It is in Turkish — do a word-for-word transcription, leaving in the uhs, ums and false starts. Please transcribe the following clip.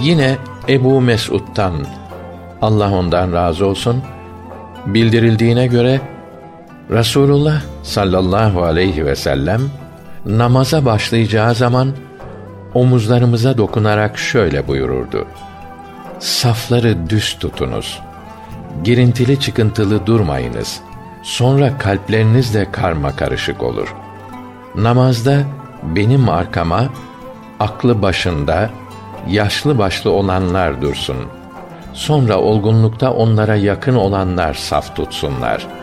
Yine Ebu Mes'ud'dan, Allah ondan razı olsun, bildirildiğine göre Resulullah sallallahu aleyhi ve sellem namaza başlayacağı zaman omuzlarımıza dokunarak şöyle buyururdu: "Safları düz tutunuz. Girintili çıkıntılı durmayınız. Sonra kalpleriniz de karmakarışık olur. Namazda benim arkama aklı başında, yaşlı başlı olanlar dursun. Sonra olgunlukta onlara yakın olanlar saf tutsunlar.